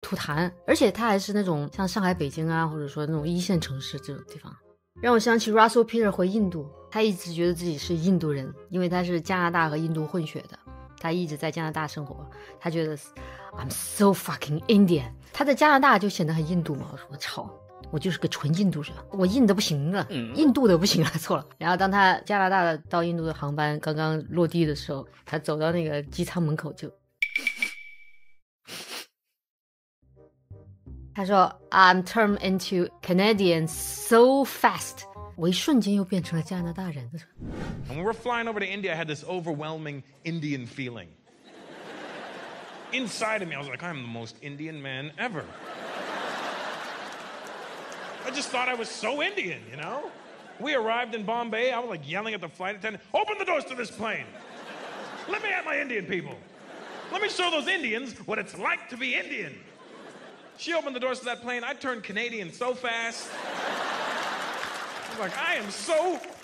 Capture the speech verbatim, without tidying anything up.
吐痰，而且它还是那种像上海、北京啊，或者说那种一线城市这种地方，让我想起 Russell Peters 回印度，他一直觉得自己是印度人，因为他是加拿大和印度混血的，他一直在加拿大生活，他觉得 I'm so fucking Indian， 他在加拿大就显得很印度嘛，我说我操，我就是个纯印度人，我印的不行了，印度的不行了，错了。然后当他加拿大的到印度的航班刚刚落地的时候，他走到那个机舱门口就他说 I'm turned into Canadian so fast， 我一瞬间又变成了加拿大人。 And when we're flying over to India, I had this overwhelming Indian feeling. Inside of me, I was like, I'm the most Indian man ever. I just thought I was so Indian, you know? We arrived in Bombay, I was like yelling at the flight attendant, open the doors to this plane. Let me at my Indian people. Let me show those Indians what it's like to be Indian. She opened the doors to that plane. I turned Canadian so fast. I was like, I am so